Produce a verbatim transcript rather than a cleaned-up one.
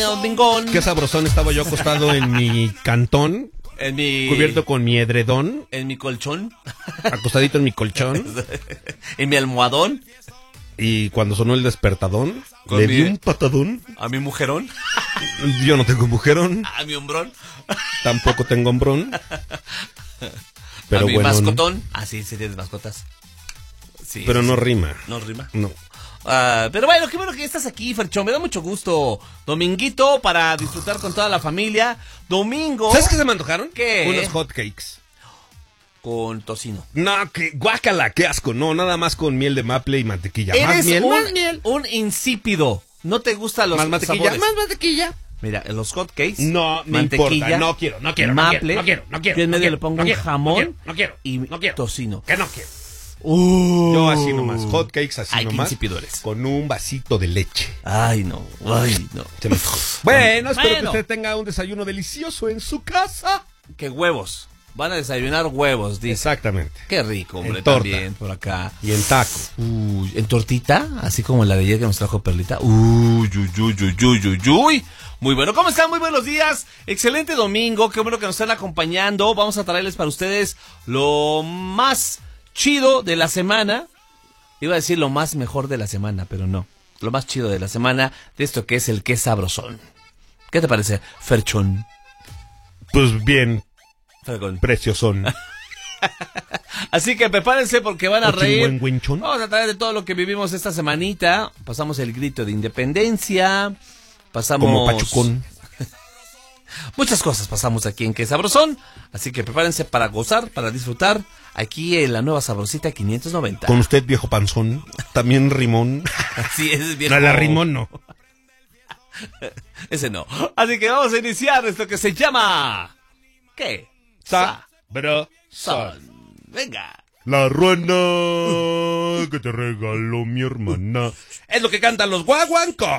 Domingón. Qué sabrosón estaba yo acostado en mi cantón, En mi... cubierto con mi edredón, En mi colchón. acostadito en mi colchón, En mi almohadón. y cuando sonó el despertadón, Con le mi- di un patadón. A mi mujerón. Yo no tengo mujerón, A mi hombrón. tampoco tengo hombrón. Pero a mi bueno, mascotón. Ah, sí, sí tienes mascotas. Sí, pero sí, no sí. rima. No rima. No. Ah, pero bueno, qué bueno que estás aquí, Ferchón. Me da mucho gusto. Dominguito para disfrutar con toda la familia. Domingo ¿Sabes qué se me antojaron? ¿Qué? Unos hotcakes. con tocino. No, que guácala, qué asco. No, nada más con miel de maple y mantequilla. Más Eres miel, un, más miel. un insípido. ¿No te gustan los Más mantequilla, sabores? más mantequilla. Mira, en los hotcakes, No me mantequilla, importa, no quiero, no quiero, no maple, quiero, no quiero, no quiero, yo en no medio quiero, le pongo no un quiero, jamón no quiero, no quiero, y no quiero. tocino. Que no quiero. Uh. Yo así nomás, hotcakes así Ay, qué nomás, insípido eres. con un vasito de leche. Ay, no, ay, no. Se me- Bueno, espero que Bueno. usted tenga un desayuno delicioso en su casa. ¿Qué huevos? Van a desayunar huevos, dice. Exactamente. Qué rico, hombre, En torta. también por acá. Y en taco. Uy, en tortita, así como la de ayer que nos trajo Perlita. Uy, uy, uy, uy, uy, uy, uy. Muy bueno, ¿cómo están? Muy buenos días. Excelente domingo, qué bueno que nos están acompañando. Vamos a traerles para ustedes lo más chido de la semana. Iba a decir lo más mejor de la semana, pero no. Lo más chido de la semana de esto que es el Qué Sabrosón. ¿Qué te parece, Ferchón? Pues bien, Fergón. preciosón. Así que prepárense porque van a O reír. chingüengüenchón. Vamos a traer de todo lo que vivimos esta semanita. Pasamos el grito de independencia. Pasamos... Como pachucón. Muchas cosas pasamos aquí en Qué Sabrosón. Así que prepárense para gozar, para disfrutar. Aquí en la nueva Sabrosita quinientos noventa. Con usted, viejo panzón. También rimón. Así es, viejo. No, la rimón no. Ese no. Así que vamos a iniciar esto que se llama... ¿Qué? Sabrosón. Son. Venga. La ruana que te regaló mi hermana. Es lo que cantan los guaguancos.